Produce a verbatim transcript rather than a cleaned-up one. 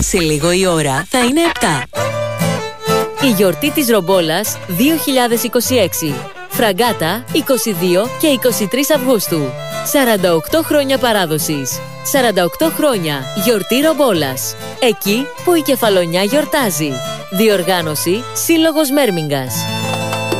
Σε λίγο η ώρα θα είναι επτά. Η γιορτή της Ρομπόλας δύο χιλιάδες είκοσι έξι. Φραγκάτα είκοσι δύο και είκοσι τρεις Αυγούστου. σαράντα οκτώ χρόνια παράδοσης. σαράντα οκτώ χρόνια γιορτή Ρομπόλας. Εκεί που η Κεφαλονιά γιορτάζει. Διοργάνωση Σύλλογος Μέρμιγγας.